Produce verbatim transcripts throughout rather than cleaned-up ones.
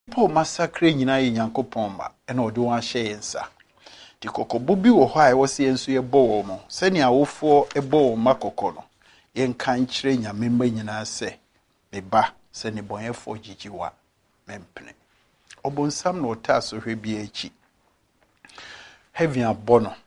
po massacre nyina ye Nyankopɔn ma ena ɔde wɔn ahyɛ yensa di kokobo bi wɔ hɔ a ɛwɔ se yenso ye bɔ wɔn mo sɛ ne awofo ɛbɔ wɔn makokɔ no yenka nkyerɛ nyame mma nyina sɛ me ba sɛ ne bɔnyɛfo gigiwa mempene ɔbonsam no ɔta so hwɛ bi akyi heaven abɔ no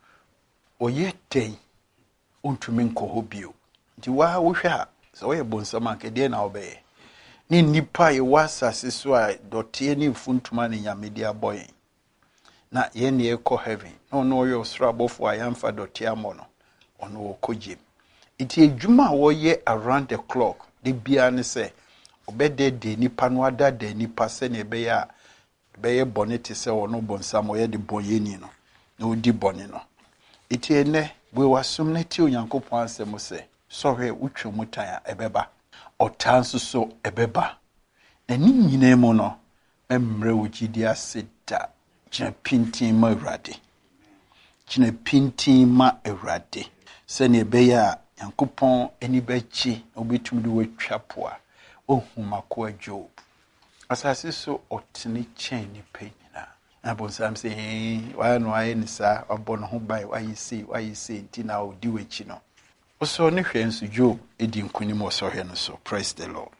ɔyɛ ten ontumi nkɔ hɔ bio nti wa wo hwɛ a sɛ ɔyɛ bonsam ankɛdeɛ na ɔbɛyɛ ni nipa ye wasase so a dotie ni mfuntuma ne nyamedi aboyen na ye ne ekɔ heaven no no yo sra bofo ayamfa dotie amo no ono okogye iti edwuma wo ye around the clock de bia ne se obede de nipa no ada de nipa se ne be ya be ye bonete se ono bonsam ye de boyeni no na odi bone no iti ene we wasum ne ti onyankopɔn asɛm se sɔhwe utwe mutan a ebeba otanso so ebeba na ni nyina mu no emre wogidi aseda kina pintin ma Awurade kina pintin ma Awurade se ne beya Yankopɔn eni bechi obetum de watwa po a ohumako Job asase so otene chen ni penyina na bonsam se wa no aye ni sa abo no ho bai wa yisi wa yisi nti na odi wachi no oso ne hwe nso Job edi nkunim osohwe no so. Praise the Lord.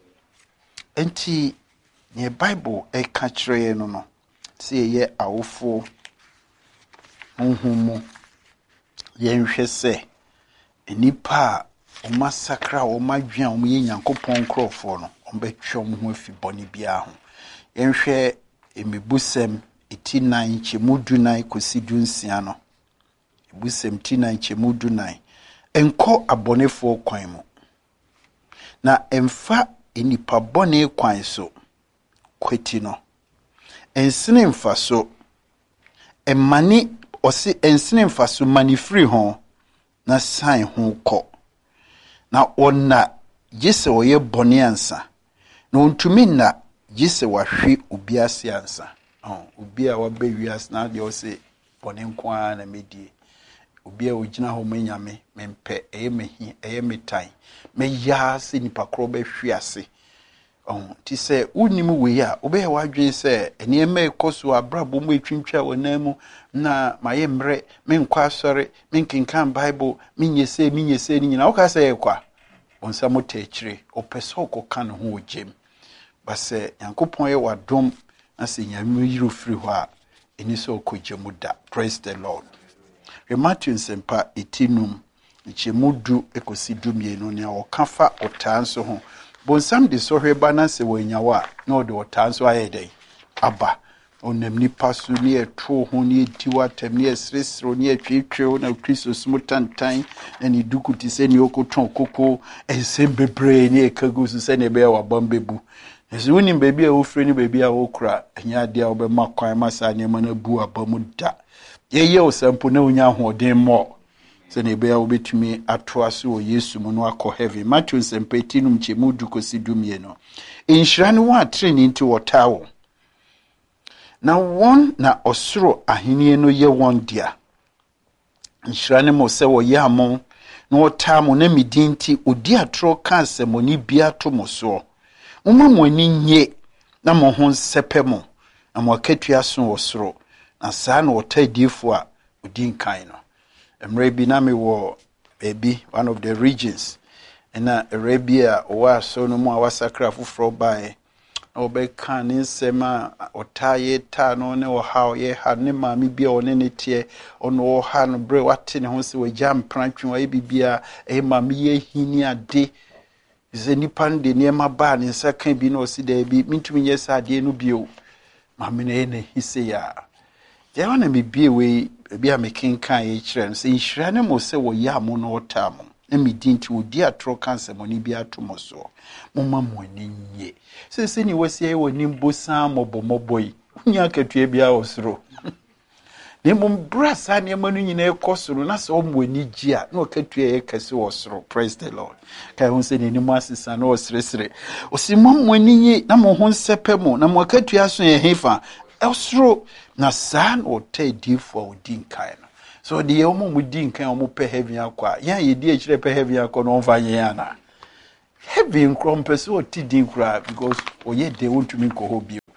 Enti ne Bible e ka kyerɛ no no se ye awofo honhomu ye nhwɛ se enipa o masakra o madwan o ye Nyankopɔn krofo no o betwom ho afi bɔne bia ho ye nhwɛ emibusem eti nine chemudu nine kosidu nsia no ebusem ti nine chemudu nine enko abonefo kwan mu na emfa enipa bone kwan so kweti no ensene mfa so emani osi ensene mfa so mani free ho na san ho kɔ na onna gise oye bone ansa na ontumi na gise wahwe obi ase ansa oh obi a wabe wias na de osi bone kwa na medie obi a ogina ho manyame mempe eye mehi eye metan me ya se nipa kro be hwe ase oh ti se unim we a obe wa dwen se ene eme ekoso abrabo mu etwintwa wonamu na maye mre menkwa asore menkenkan bible menyese menyese ni nyina wo ka se ekwa onsamo techire opeso okoka no ho ogem ba se Yankopɔn ye wadom na se nyame yiro firi ho a eni so okogemu da. Praise the Lord. Matthew sempa etinum chemudu ekosidu mienu ne okafa otanso ho bonsam de sohwe ba se wanyawa na ode otanso ayeden aba onam nipa so ne eto ho ne etiwa tem ne esresro ne atwetwe na Kristo smutantan eni dukuti se ne okoton koko ensem bebre ne ekagu so se ne be wa bambebu ezu nim bebi a ofre ne bebi a okura anya de a obema kwan masa ne mana bu abamu da ye ye osampo na onya hoden mo se ne be ya obetumi atoa so o Yesu mu no akọ heaven. Matthew sempetinum chemudu kosidumie no inhira ne wa training nti wotawo na won na osoro ahenie no ye won dia inhira ne mo se wo ye amon na wotamo na midinti odi atro ka asemoni bia to mo so mumma mo ani nye na mo ho nsepemo na mo akatua so wo soro na saa na wotadifo a odi nkan no emre bi na me wo baby one of the regions na Arabia owa so no mu awasakra foforo bae na obeka ne nsema otaye ta no ne wo ha ye ha ne maami bia one ne tie ono wo ha no bre wate ne ho se wagya mprantwe wa bibia e maami ye hini ade ze nipande ne ma ba ne nsaka bi no si da bi mintumi nyesa ade no bio maami ne ne hise ya je wana me bie we bia me kenkan ye kire no se nhira ne mo se wo ya mo no otamo na me dinti odi atro cancer mo ni bia atomo so mo ma mo ani nye se se ni wasi ye woni mbosan mobomoboi nya katua bia osoro ne mo brasa ne manu nyina ekosoro na se o mo ani gi a na katua ye kase osoro. Praise the Lord. Kai hun se ni mo asesa na osresre o si mo mo ani nye na mo ho nsepemo na mo katua so ye hefa osoro na san o te di for odin kai no so the omo mudin kan omo pe heaven akwa ya ye di akire pe heaven akwa no mfa yen ana heaven krom pe so ti din kura because oye de wontumi ko hobi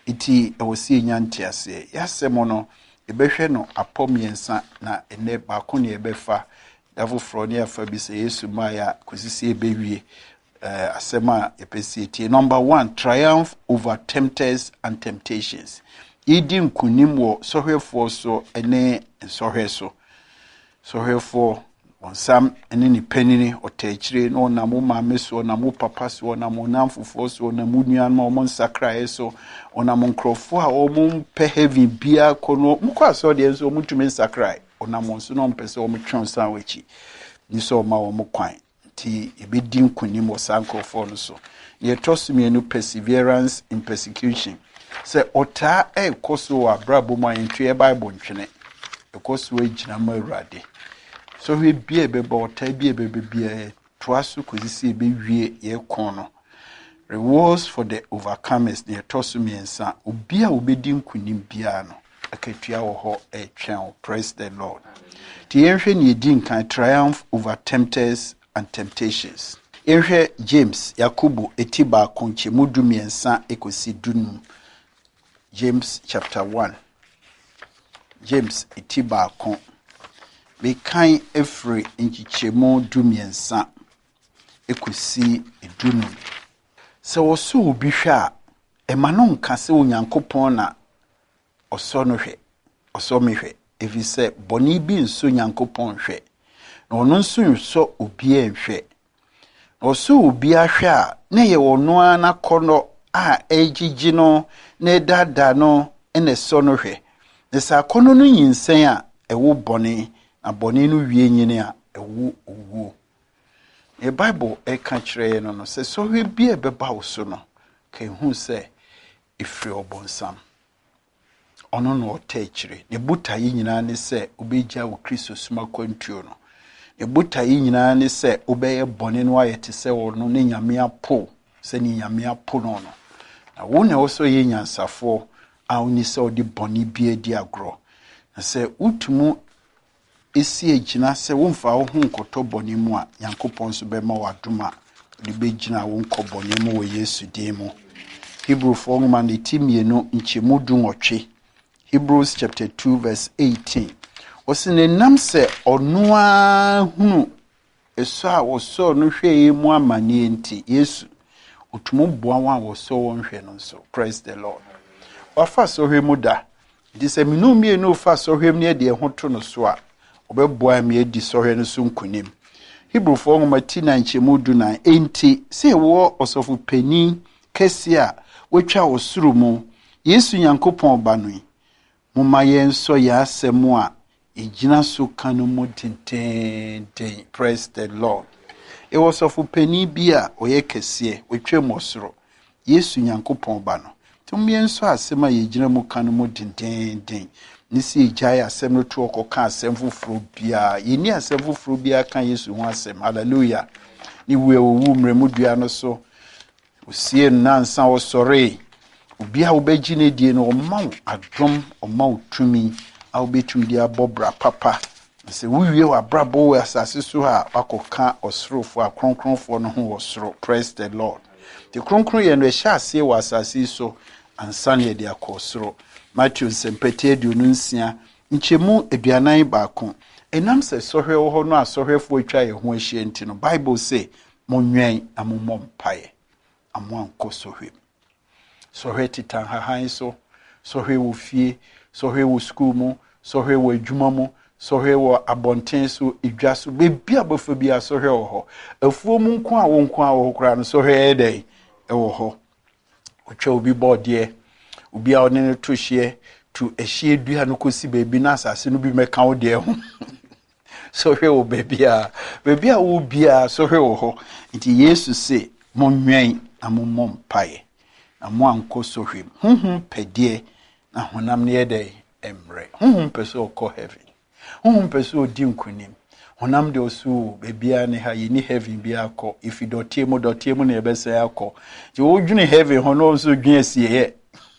iti ewosi nyantiase yasemo no ebehwe no apɔmiensa na ene baako ne ebefa dafoforo ne afa bi se Yesu maya kosisi ebewie uh, asema epesi tie. Number one, triumph over tempters and temptations. Idi nkunim wo sohwefo so ene sohwe so sohwefo onsam ene ni panini otechire no na mo maame so na mo papa so na mo namfofo so na mo nuan ma mo nsakra so ona mo nkrofo a o mo pe heavy bia kono mo kwa so de so mo tumi nsakra ona mo so no mpese o mo twon san wachi ni so ma o mo kwan ti ebedi nkunim wo sankrofo no so ye tosumienu perseverance in persecution. Se ota e koso wa brabo ma yentwe Bible ntwene e koso e gina ma Awurade so we bia beba ota bia beba bia toaso kozisi be wie ye kono rewards for the overcomers ne toso miensa obia obedi nkunim bia no akatua wo ho e twen. Praise the Lord. Ti yenhwe ne edi nkan triumph over tempters and temptations. Yenhwe James Yakobo etiba konche mudu miensa ekosi dunum. James chapter one. James itiba kon. We kan every inchichemo dumiensa ekosi edunum. Se woso obi hwe a emano nka se onyankopon na oso no hwe oso me hwe efise boni bi nso nyankopon hwe na ono nso so obi enhwe oso obi ahwe a na ye wono ana kono a ejiji no na dada no ene so no hwe ne sa kono no nyinsen a ewo boni na boni no wie nyine a ewo owo. The Bible e ka kire no no se so hwe bi e beba wo so no ka hu se efri obonsam ono no otechire ne buta yi nyina ne se obegya wo Kristo suma kwantuo no ne buta yi nyina ne se obeye boni no ayete se wo no ne nyame apo se ni nyame apo no no na wo ne wo so ye nyansafo a oni se odi boni bi edi agro na se utumu esi ejina se womfa wo hu nkoto boni mu a Yankopon so be ma wadoma de be gina wo nko boni mu wo Yesu din mu. Hebrew four man etimienu nchemu dunwotwe. Hebrews chapter two verse eighteen. Osine nam se onua hunu eso a wo so no hwe mu amane enti Yesu otumu boa wa wo so won hwe no so. Praise the Lord. Wafa so hwe mu da. Di se minu mie no fa so hwe mu ne de ho to no so a obeboa me edi so hwe no so nkunim. Hebrew four nine nchemu du na enti se wo osofu pani kesi a wetwa osuru mu Yesu Nyankopon ba no mumma yenso ya asemu a ejina so kanu mu tenten. Praise the Lord. E osofu pani bia oye kese wetwa mu osuru Yesu Nyankopon ba no tum yenso asema yejina mu kanu mu tenten nisi ejaya asem no to okoka asem fufuro bia yeni asem fufuro bia kan Yesu ho asem. Hallelujah. Ni we owu mremu dua no so usie nansa wo sore ubia obeji ne die no omaw adom omaw tumi a obetumi dia bobra papa se wuwie wa brabo we asase so ha wakoka osrofo akronkronfo no ho osro. Praise the Lord. The kronkron ye no ehya ase wa asase so ansa ne dia akosro. Matthew sempete adununsia nchemu aduanan baako enam se sohwe wo ho no asohwefo atwa ye ho ahie nti no Bible say monwen amomom paye amwan kosohwe sohwe titan hahan so sohwe wo fie sohwe wo school mu sohwe wo adwuma mu sohwe wo abonten so edwa so bebia bofo bia sohwe wo ho afuo mu nko a wo nko a wo kra no sohwe edai e wo ho otwa obi bode obi a one to hye to ehye dua no kosi bebi na asase no bi meka wo de ho sohwe wo bebi a bebi a wo bia sohwe wo ho nti Yesu se monwen amomom paye amwa nko sohwe hunhun pedie na honam ne yede emre hunhun peso okọ heaven hunhun peso odi nkunim honam de osu bebia ne ha yini heaven bia akọ ifi dotie mo dotie mo na ebese akọ ti wo dwune heaven hono nso dwen asie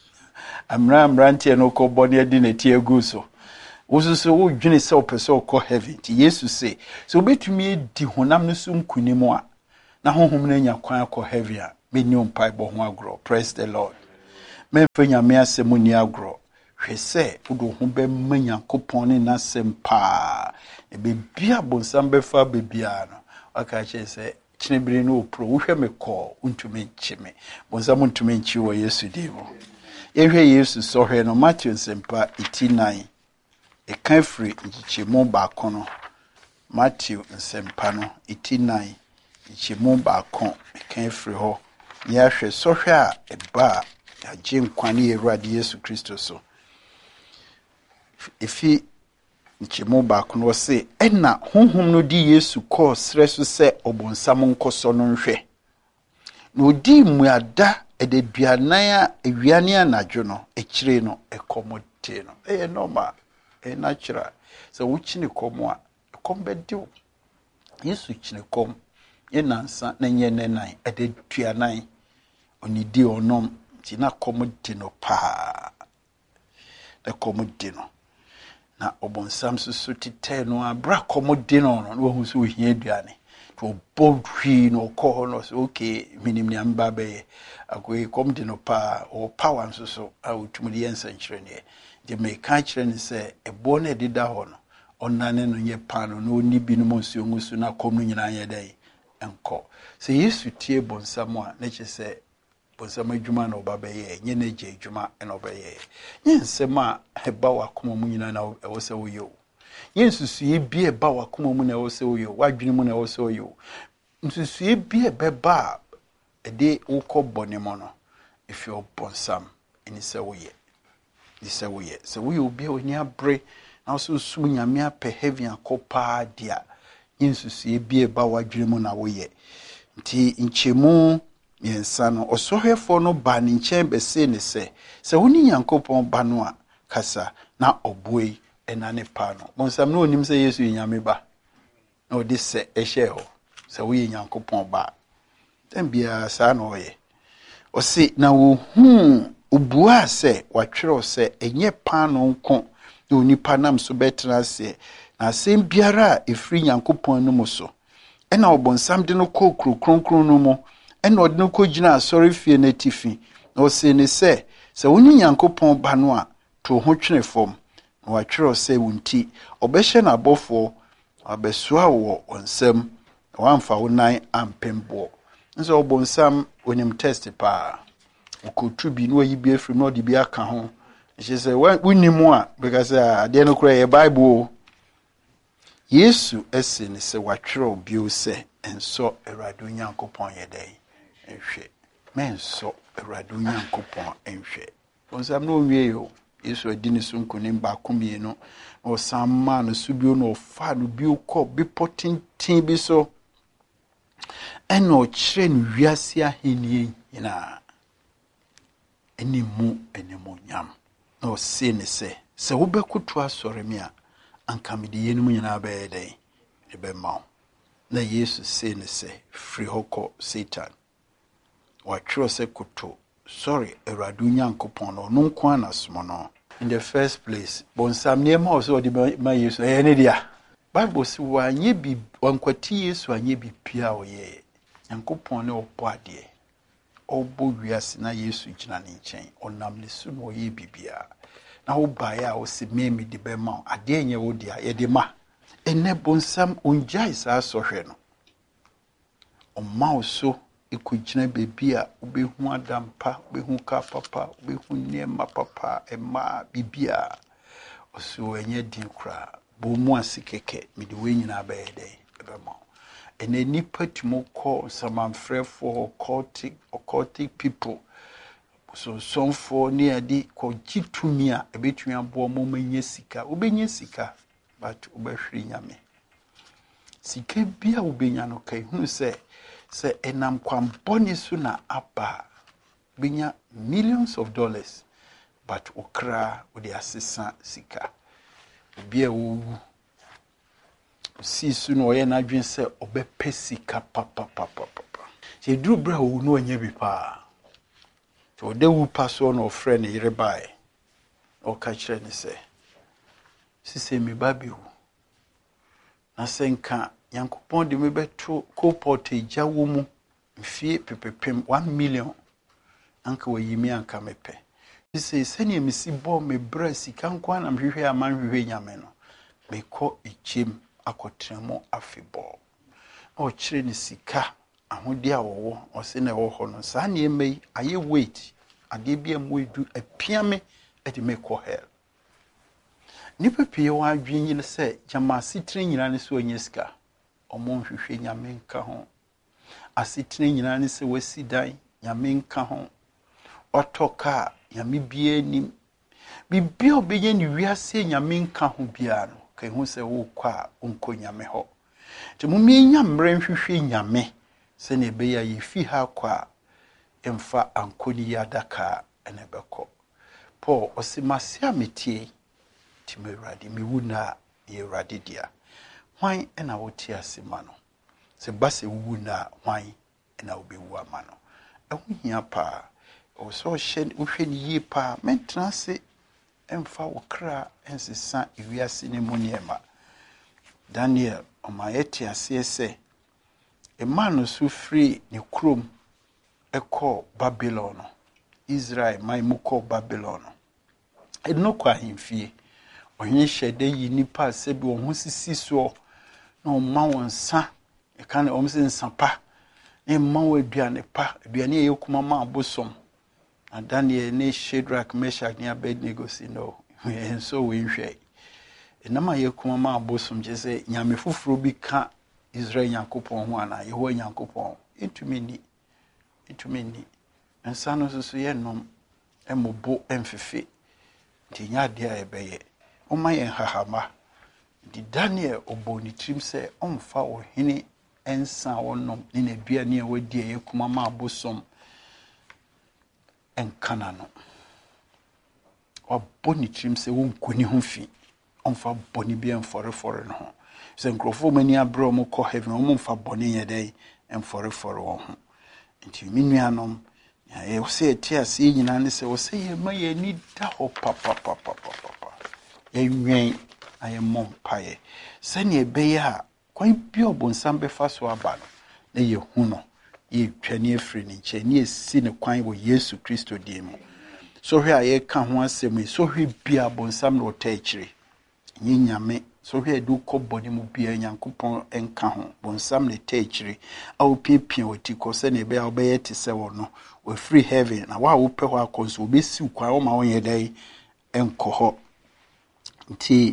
amra amrantie no ko boni adi na tie gu so wosusu wo dwene se opeso okọ heaven ti Yesu se so betumi edi honam no so nkunim a na honhom na nya kwan akọ heaven a meni ompai bo ho agro. Praise the Lord. memfa nyame asɛm ni agro hwɛ sɛ wodo ho bɛma Nyankopɔn ne n'asɛm paa e bebia bonsam bɛfa bebia no aka kyerɛ sɛ kyinebere no opro wohwɛ me kɔ untumi nkye me bonsam untumi nkye wɔ Yesu din mu yɛhwɛ Yesu sɔhwɛ no Matthew nsɛmpa eighty-nine ɛka firi nkyɛmu baako no Matthew nsɛmpa no eighty-nine nkyɛmu baako ɛka firi hɔ yɛhwɛ sɔhwɛ a ɛba a agye nkwa ne Awurade Yesu Kristo so efi nkyɛmu baako no se ɛna honhom no di Yesu kɔɔ srɛ so sɛ ɔbonsam nkɔsɔ no nhwɛ na odi mmuada ɛdeduanan a ewiane anadwo no ekyire no ɛkɔmɔte no ɛyɛ normal ɛyɛ natural sɛ wokyine kɔm a ɛkɔm bɛdew Yesu kyine kɔm yenansa na nyɛ nenan ɛdeduanan onidi onom ti na kɔm di no paa na kɔm di no na obonsam susu titɛ no abra kɔm di no no wo so ohia aduane to bodwi no kɔ no so okay minim nya mba bɛyɛ akoyi kɔm di no paa o power nso so a otumudi yensa nkyerɛ ne de me ka kyerɛ ne sɛ ɛbɔ na ɛdeda hɔ no ɔnane no nyɛ pa no na oni bi no nsuo ngusu na kɔm no nyina yɛ dɛ ɛnkɔ sɛ Yesu tie bonsam a na kyerɛ sɛ bonsam adwuma na ɔba bɛyɛ nye na gye adwuma na ɔbɛyɛ nye nsɛm a ɛba wakoma mu nyina na ɛwɔ sɛ woyɛ o nye nsusue bi ɛba wakoma mu na ɛwɔ sɛ woyɛ o wadwene mu na ɛwɔ sɛ woyɛ o nsusue bi ɛbɛba a ɛde wokɔ bɔne mu no efi ɔbonsam ɛni sɛ woyɛ ni sɛ woyɛ sɛ woyɛ obi a oni abre na so sum nyame apɛ heaven akɔpa dia nye nsusue bi ɛba wadwene mu na woyɛ nti nkyɛmu yensa no osohwefo no ba ne nkyɛn bɛse ne sɛ sɛ woni Nyankopɔn ba no a kasa na oboi ɛna ne pa no bonsam no onim sɛ Yesu nyame ba na odi sɛ ɛhyɛ hɔ sɛ woyɛ Nyankopɔn ba tambia saa na ɔyɛ ɔse na wo hu obua sɛ watwerɛ sɛ ɛnyɛ pa no nko na onipa nam so bɛtena sɛ na asɛm biara a ɛfiri Nyankopɔn no mu so ɛna ɔbonsam de no kɔ kurokronkron no mu ɛna ɔde no kɔgyina asɔre fie na tifi na ɔse ne sɛ sɛ woni Nyankopɔn ba no a to ho twene fam na watwerɛ sɛ wonti ɔbɛhyɛ n'abɔfoɔ abɛsoa wɔ ɔnsɛm na wamfa wo nan ampemboɔ nso ɔbonsam onim test pa okotu bi no ayi bi afiri no de bi aka ho ɛhyɛ sɛ woni mu a because ade no kora yɛ Bible Yesu ɛse ne sɛ watwerɛ bio sɛ enso Awurade Nyankopɔn yɛ dɛn enhwɛ menso Awurade Nyankopɔn enhwɛ bonsam no wie yo Yesu adi ne so nkonim ba komie no o samma no so bio no fa no bio kɔ bi potintin bi so ɛna ɔkyerɛ no wiase ahenie nyina animu animu nyam na ɔse ne sɛ sɛ wobɛkoto asɔre me a anka me de yenum nyina bɛyɛ dɛn ne bɛma na Yesu se ne sɛ firi hɔ kɔ Satan watwerɛ sɛ koto sorry Awurade Nyankopɔn no no nko anasom no in the first place bonsam nneɛma ɔsɛ ɔde ma Yesu ɛyɛ ne dia Bible sɛ wanyɛ bi wankwati Yesu anyɛ bi pia ɔyɛ Nyankopɔn ne ɔbɔ adeɛ ɔbɔ wiase na Yesu gyina ne nkyɛn ɔnam ne so no ɔyɛ bibia na wo bae a wo se me me de bɛma adeɛ nyɛ wo dia yɛ de ma ene bonsam onjai saa sɔhwɛ no ɔma wo so ekugina bebi a obehu adampa obehu ka papa obehu niema papa ema bibia oso enye din kra bo mu asikeke me de we nyina ba yede ebema ene nipa timo kɔ samanfrefo occultic occultic people so sonfo ne ade kɔ gitumi a ebetumi abo mo manye sika obenye sika but obehwiri nyame sika bia obenya no kai hunu se se enam kwamboni so na aba benya millions of dollars but okra odi asesa sika bia wo si su no ye na dwen se obepe sika papa papa papa se duru bra wo no anya bi pa so de wu paso no friend yire bai o ka kire ni se sise mi babi wu na senka Yankopɔn de me beto co-port eja wo mu mfie pepepem one million anka wayimi anka mepe say senior missy bo me breast can go and hwehwe aman hwehwe nyame no me ko echem akotremo afebɔ o kyerɛ ne sika ahodi a wɔwɔ ɔse na ɛwɔ hɔ no saa ne emei aye wait ade bia mo edu apiame ede me kɔ hell nipa pie wa adwen yi sɛ jama sitire nyina ne so onye sika ɔmo hwehwe nyame nka ho asitire nyina ne sɛ wasi dan nyame nka ho ɔtɔka nyame bia nim bibia obeye ni wiase nyame nka ho bia no kai hu sɛ wo kɔ a onko nyame hɔ te mu mienya mmerɛ hwehwe nyame sɛ ne be ya yifi ha kɔ a emfa ankoni yadaka ene bɛkɔ Paul osimase ametie ti me radi me wuna ye radi dia hwan ena wote asema no se base wuna hwan ena obewu ama no ɛho hia pa o so hye wohwe ni yi pa mentena se emfa wokra ensesa ewiase ne mu niema Daniel omayete ase se emano su free ne krom eko Babylon Israel mai muko Babylon eno kwa himfie onye hyede yi nipa se bi wo sisi so na o ma wonsa e kan o mse nsampa e ma wo aduane pa aduane ye kuma ma abosom na Daniel ne Shadrach Meshach ne Abednego si no enso we nhwe enama ye kuma ma abosom je se nyame foforo bi ka Israel Yakopon ho ana Yehowa Yakopon etumi ni etumi ni ensa no so ye nom emobo emfefe nti nya de a ebeye o ma ye hahama di Daniel oboni trim se omfa wo hene ensa wonom ni na aduane a wadi ye kuma ma abosom enkana no oboni trim se wo nkoni ho fi omfa boni bi enfore fore no se nkrofo mani abro mo ko heaven o mo mfa boni yedai enfore fore wo ho nti minuanom ya e se tia se nyina ne se wo se ye ma ye ni da ho papa papa papa ye nwen aye mom paye se ne ebe ya kwan bi obonsam be fa so aba no na ye hu no ye twani afri ni nche ni esi ne kwan wo Yesu Kristo di mu so hwe aye ka ho asem so hwe bia obonsam no ta akire nyi nyame so hwe du ko boni mu bia Nyankopon enka ho bonsam ne ta akire a opipia wati ko se ne be a obeye te se wo no we free heaven na wa wo pe ho akonso obesi kwa wo ma won dai enko ho nti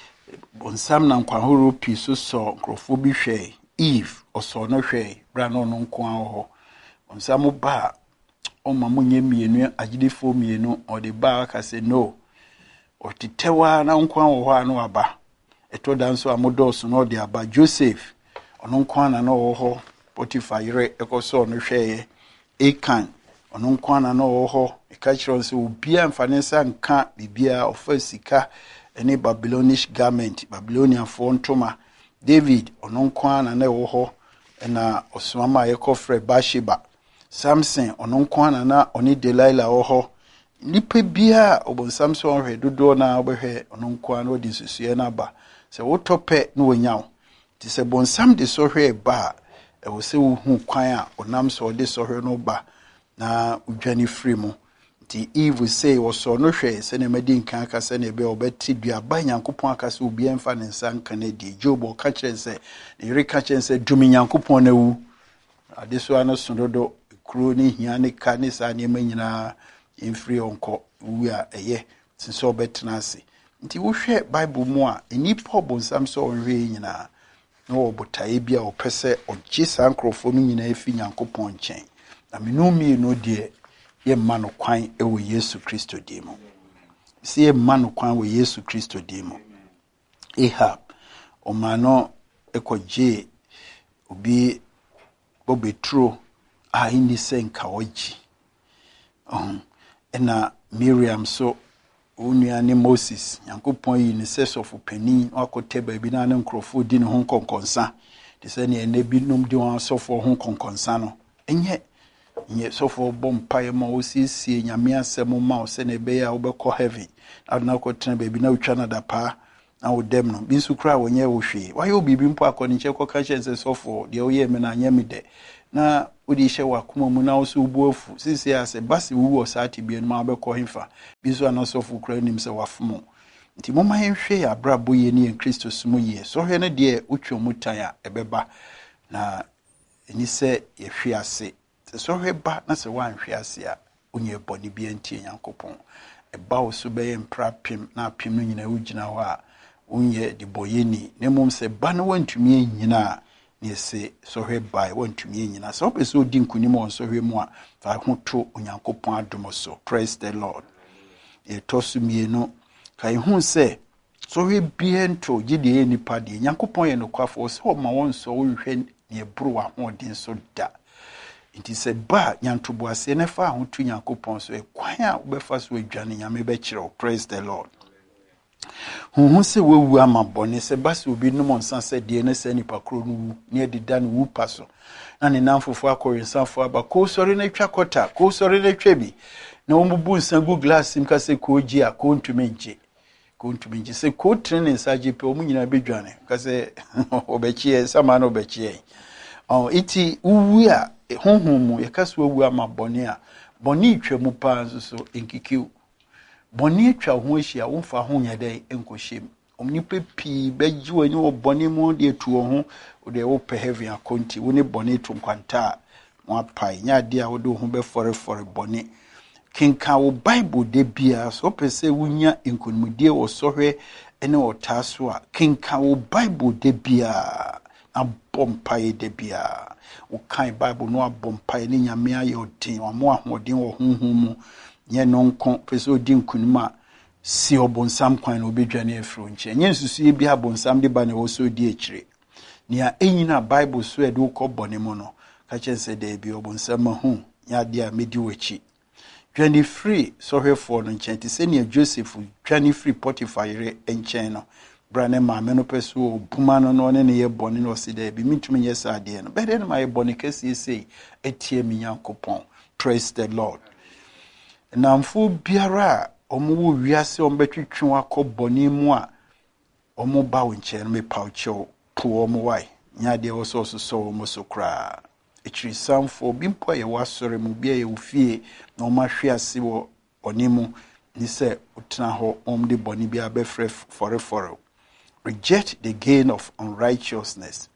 bonsam na nkwa horo pi so so nkrofo bi hwe Eve oso no hwe bra no no nko ho bonsam ba o ma munye mienu agidefo mienu o de ba ka se no o titewa na nko ho anu aba eto danso amodoso no de aba Joseph ono nko na no ho Potiphar yire ekoso no hweye Akan ono nko na no ho e ka kiro se obia mfanensa nka bibia ofa sika ene Babylonish garment Babylonian fontoma David ono nko na na wo ho na osomama ye kofre Bathsheba Samson ono nko na na oni Delilah wo ho nipa bia obonsam so hwe dodo na obehwe ono nko na odi susue na ba se wotope na wonyaw ti se bonsam de so hwe ba e wo se wo hu kwan a onam so de so hwe no ba na udwane free mu ti Eve say wo so no hwe se ne madi nkan aka se ne be obeti dua ba Nyankopon aka se obi emfa ne nsan kan di Job o ka kire se ne re ka kire se dumi Nyankopon na wu ade so ano sododo kuro ni hia ne ka ne sa ne manyina infree onko wu a eye sinso obetena ase nti wo hwe Bible mu a enipa obonsam so onwe nyina no obotae bia opese ogye sankrofo no nyina efi Nyankopon nchen na menumi no de ye manu kwan ewo Yesu Kristo dimo si ye manu kwan wo Yesu Kristo dimo Ahab omano ekoje obi bobetro a ini senka oji um ena Miriam so onuane Moses Nyankopon yi ne sesofu pani akote ba bi na ne nkrofo di ne ho konkonsa de se ne ene bi nom di won sofo ho konkonsa no enye nye sofo bompaye ma osisi nyame asem ma o se ne be ya obekọ heaven adna ko tena be bi na utwa na da pa na wo dem no bi sukra wonye wo hwe waye obibi mpo akọ ni che ko ka che se sofo de o ye me na anya me de na wodi hye wakoma mu na wo so ubuofu sisi ase basi wu wo saati bi no ma bekọ himfa bi so anasofo kura nim se wafomo nti moma henhwe ya brabo ye ne Kristo sumu ye so hwe ne de utwo mutan a ebeba na ni se ye hwe ase so hwe ba na se wan hwe ase a onye boni bi antie Nyankopon eba wo so be mprapim na apim no nyina ugina ho a unye di boyeni ne mum se ba no wantumi nyina ne se so hwe bai wantumi nyina so be so di nkunim on so hwe mu a fa ho to Onyankopon adom so. Praise the Lord. E tosu mienu kai hu se so hwe biento gide nipa de Nyankopon ye no kwafo so ma won so wo hwe ne buru wa ho din so da nti se ba nyantobo ase ne fa ho to Nyankopon so e kwan a wo be fa so adwane nyame be kire. Praise the Lord. Hu se wewu amabone se basi obi no monsan se de ne se nipa kro no ne dida no wu paso na ne namfofo akorensanfo aba ko sori na twa kota ko sori na twa bi na ombubu nsangu glass imka se ko ji a ko ntumi nje ko ntumi nje se ko trene nsaje pe omu nyina bedwane ka se obechie sama na obechie oh iti uwu a honhom mu yakaso wewu amabone a boni twemu pa nso so enkikiu boni atwa ho ahia wo mfa ho nya dai enkohyem omnipe pi beji wani wo boni mu de tuo ho de wo pe heaven akonti wo ne boni to nkwanta mo apai nya de a wo de ho be fore fore boni kinka wo bible de bia so pese wunya enkonmudie wo sohwe ene wo taso a kinka wo bible de bia na bompai de bia wo kan bible no abompai ne nyame ayodin wo mo ahodin wo honhom mu ye nonko pese odi nkunuma si obonsam kwan na obedwane afro nche nye nsusu bi abonsam de ba na wo so odi akire nia enyina bible so e de wo bone mo no ka chense de bi obonsam hu ya de a medi wachi dwane free so hwefo no nche ti se nia Joseph dwane free Potiphar re enchen no brane ma me no pese obuma no no ne ne ye bone no si de bi mitumi nye sa de no be de no ma ye bone kesi sei etie mi Nyankopon. Praise the Lord. Namfu biara omu wiase ombetwetwe akoboni mu a omu ba wonche no me paucho po omu wai nya de wo so so omu so kra echiri samfo bimpo ye wasore mu bia ye ufie na omahwe ase wo onimu ni se utena ho omde boni bia be frɛ fore fore. Reject the gain of unrighteousness.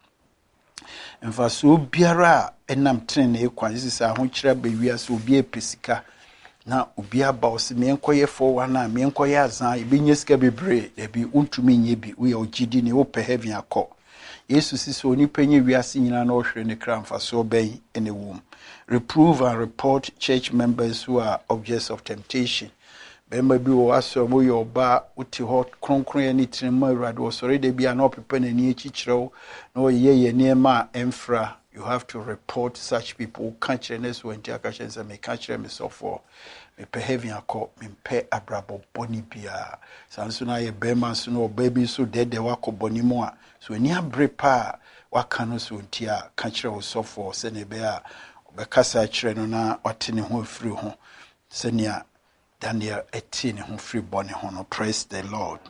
Mfa so biara enam trene ekwan sisi aho kira be wiase obi epesika na obi aba osi me enkoye fo wa na me enkoye azan ebenye sika bebre e bi untumi nye bi we ogidi ne wo pe heaven akọ Yesu sisi oni penye wiase nyina na ohwere ne kra mfa so ben ene wom. Reprove and report church members who are objects of temptation. Bemba bi wo aso mo yo ba uti hot kronkron ya ni tinma awurade wo sori de bia na opepe na ni echichiro na oyeye ye niema emfra. You have to report such people. Can't you next when you catch them? Me catch them so for me pay heavy a call. Me pay a brabo boni bia. Sansuna ye bema suno baby so dead de wako boni moa. So when you brepa wakano so tia catch them so for senebea. Bekasa chre na watini ho free ho. Senia Daniel etini ho free boni ho. Praise the Lord.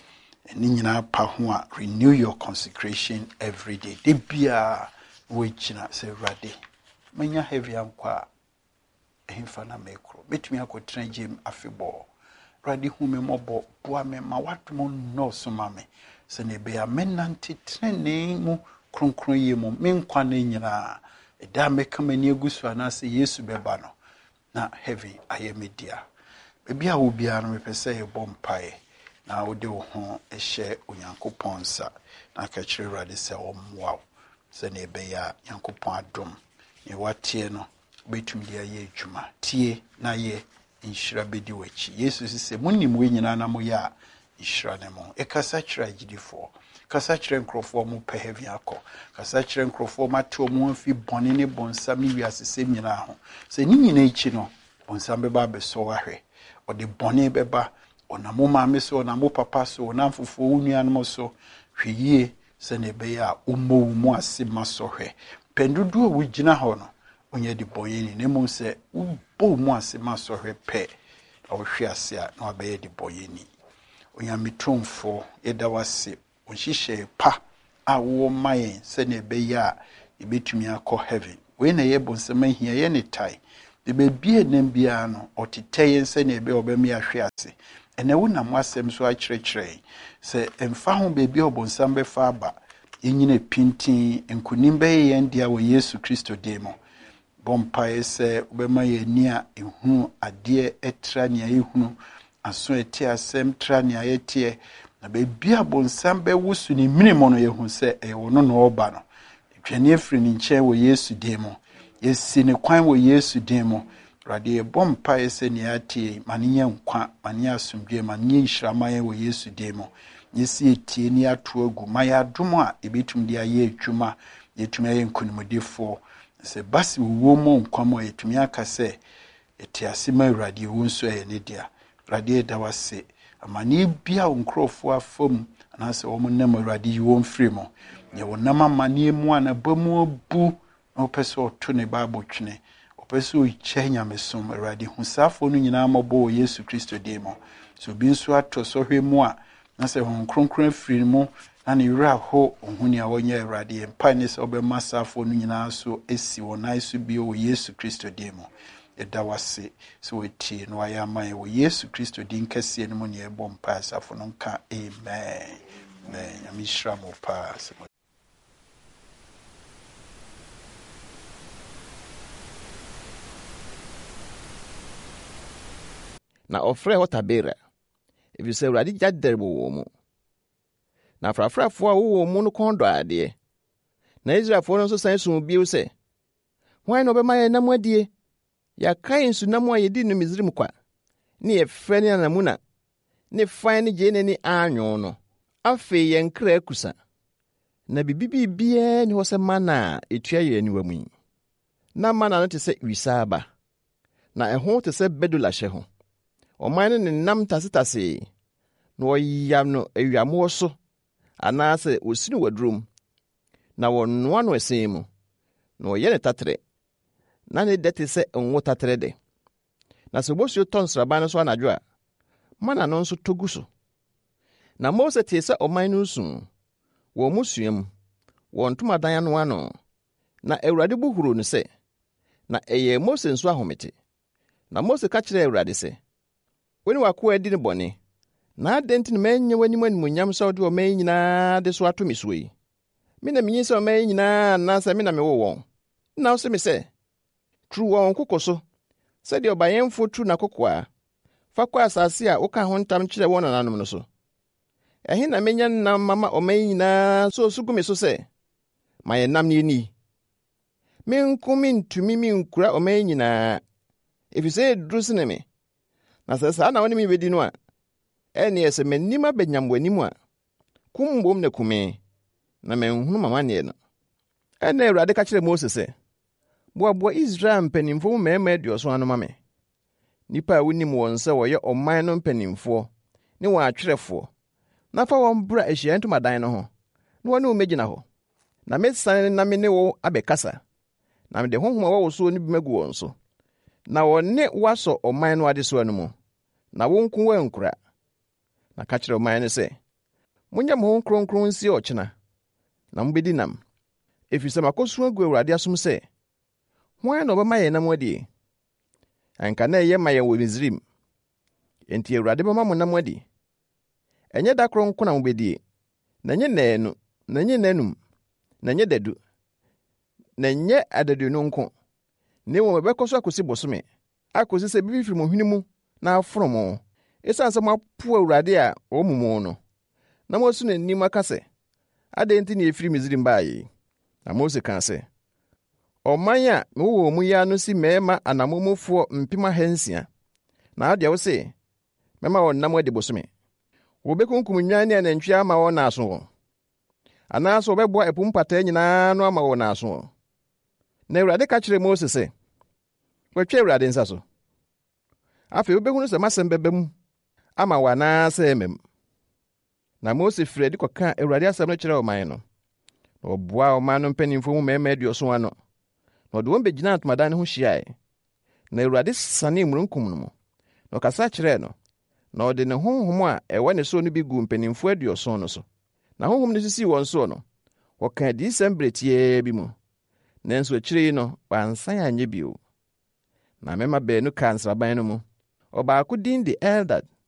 Ninyina pa ho a renew your consecration every day. De bia wechina se rade menya heavy ankwa ehimfa na mekro betumi akotena gym afebo rade hu me mobo boa me ma watom no so ma me se ne be amenante trene mu kronkron ye mu me nkwa na nyina eda meka mani agusu ana se Yesu beba no na heavy ayemedia bebia wo bia no mepese ye bompae na wo de wo ho ehye Onyankopon sa na ka kire rade se wo mwa sene beya Nyankopon adom ne watie no betum dia ye adwuma tie na ye inhira bedi wachi Yesu sise munim we nyina na mo ya inhira ne mo e kasa kira agidifo kasa kira nkrofo mo pe heavy akọ kasa kira nkrofo mate mo afi bone ne bonsam ne wiase sem nyina ho se ni nyina ichi no bonsam beba beso wahwe ode bone beba onamo maame so onamo papa so onamfofo unuanom so hweyie sene beya umo mu asima sohwe pendudu wo gina ho no onye di boyeni ne mu se ubo mu asima sohwe pe awhwe ase a na abeye di boyeni onyamitomfo yedawase onhihye pa a wo mayen sene beya ebetumi akọ heaven we na ye bonsam ahia ye ne tai de bebie nam bia no otiteye nse na ebe obemi ahwe ase ene wo na mwasem so akyerɛkyerɛ sɛ emfa ho bebie obonsam be fa aba yenyine pintin enkunim be ye ndia wɔ Yesu Kristo demo bompa ese obema ye nia ehunu ade etra nia ehunu aso eti asem tra nia yetie na bebie obonsam be wusu ni minimo no yehu sɛ ɛwɔ no no oba no twani afiri ni nkyɛn wɔ Yesu demo yesi ne kwan wɔ Yesu demo rade bompa ese ni atie maninya nkwa maninya asomdwe maninya nhyiramaye wɔ Yesu demo yesi etie ni ato agu maya dom a ebetum de aye adwuma yetumi aye nkonimdefo se basi wo mo nkwamo yetumi aka se eti asema rade wo nso aye ne dia rade da wase amani bia nkrofo afom anase wo mo nam rade yi wo mfiri mo ye wo nam amani mu anabamu abu na opeso to ne bible twene opeso ichenya mesom rade husafo no nyina mabo Yesu Kristo demo so bi nso ato so hwe mu a na se hon kronkron afiri mu na ne wura ho ohuni a wonye rade mpa ne se obema safo no nyina so esi wonai so bi o Yesu Kristo demo eda wase so wetie no ayaman wo Yesu Kristo din kase ne mu ne ebo mpa safo no nka amen amen amishra mo pa se na ofre hotabera ebi se uradi jadderbo wo mu na frafrafo a wo mu no kondo ade na Israelfo no so san sum biu se hwan no be ma ye nam adie ya kai nsu nam a yedi no Misrim kwa ne ye frɛ ne namuna ne fan ne je ne ni anwo no afe ye nkra akusa na bibibi bia ne ho se mana etua ye ani wamu na mana no te se wisaba na ɛho te se bedula hye ho ɔman ne nam tasetase na ɔyam no awiamo so anaasɛ osini wadrum na wɔnoa no ɛsɛn mu na ɔyɛ ne tatere na ne dete sɛ nwo tatere de na sɛ bosuo tɔn sraban no so anadwo a mana no nso togu so na Mose te sɛ ɔman no nsu wɔ musuam wɔ ntomadan no ano na Awurade buhuru no sɛ na ɛyɛ Mose nso ahomete na Mose ka kyerɛ Awurade sɛ woni wakoa di ne bɔne na adenti ne menye wanim animonyam sɛ ɔde ɔman nyinaa de so ato me so yi me na menyi sɛ ɔman nyinaa na sɛ me na me wo wɔn na wo se me sɛ tru wɔn kokɔ so sɛ de ɔbayɛmfo tru na kokoa fa kɔ asase a woka ho ntam kyerɛ wɔn nananom no so ɛhe na menya nam mama ɔman nyinaa so so gume so sɛ ma yɛ nam ne ni me nko me ntumi me nkura ɔman nyinaa efisɛ duru sene me na sɛ saa na wɔne me bedi no a ɛne ɛsɛ m'anim abɛnyam w'anim a kumbom na kume na menhunu mama ne no ɛne Awurade ka kyerɛ Mose sɛ boaboa Israel mpanimfo mu mmarima aduɔson ano ma me nipa a wonim wɔn sɛ wɔyɛ ɔman no mpanimfoɔ ne wɔn atwerɛfoɔ na fa wɔn bra ahyia ntomadan no ho na wɔne wo megyina hɔ na mesane na me ne wo abɛkasa na mede honhom a wɔwɔ so no bi magu wɔn so na wɔne wasɔ ɔman no adesoa no mu na wonku wɔ nkura na ka kyerɛ ɔman no sɛ monyɛ mo ho kronkron nsi ɔkyena na mobedi nam efisɛ makosu agu Awurade asom sɛ hwan na ɔbɛma yɛn nam adi anka na ɛyɛ ma yɛn wɔ Misrim enti Awurade bɛma mo nam adi ɛnyɛ da kronkron na mobedi na nyɛ naanu na nyɛ nanum na nyɛ dadu na nyɛ adadu no nko ne wo mebɛkɔ so akosi bosome akosi sɛ bibi firi mo hwene mu na aforo mo esan sɛ mo apo Awurade a ɔmo mo no na mo su n'anim aka sɛ adɛnti ne efiri Misrim baayi na Mose ka sɛ ɔman a mewɔ mu ya no si mɛma anamomofo mpem ahansia na ade wo se mɛma wɔn nam adi bosome wɔbɛkunkum nwan ne anantwi ama wɔn naaso wɔn anaasɛ wɔbɛboa ɛpo mpataa nyinaa no ama wɔn naaso wɔn na Awurade ka kyerɛ Mose sɛ wɔtwa Awurade nsa so afei wobɛhunu sɛ masɛm bɛba mu ama wɔ anaasɛ ɛmam na Mose firi adi kɔka Awurade asɛm no kyerɛ ɔman no na ɔboa ɔman no mpanimfo mu mmarima aduɔson ano na ɔde wɔn bɛgyina ntomadan no ho hyiae na Awurade sane mmurunkum no mu na ɔkasa kyerɛɛ no na ɔde ne honhom a ɛwɔ ne so no bi gu mpanimfo aduɔson no so na honhom no sisii wɔn so no wɔka adiyisɛm bere tiaa bi mu nanso akyiri no wansan anyɛ bio. Na mɛma baanu ka nsraban no mu. Ɔbaako din de Eldad